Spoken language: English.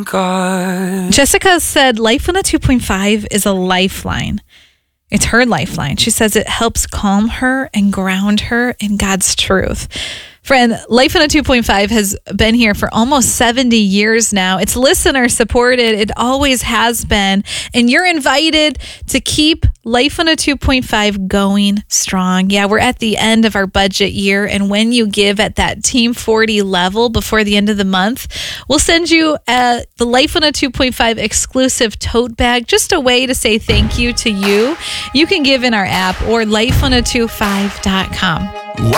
God. Jessica said Life on a 2.5 is a lifeline. It's her lifeline. She says it helps calm her and ground her in God's truth. Friend, Life on a 2.5 has been here for almost 70 years now. It's listener supported. It always has been. And you're invited to keep Life on a 2.5 going strong. Yeah, we're at the end of our budget year. And when you give at that Team 40 level before the end of the month, we'll send you the Life on a 2.5 exclusive tote bag, just a way to say thank you to you. You can give in our app or lifeona25.com.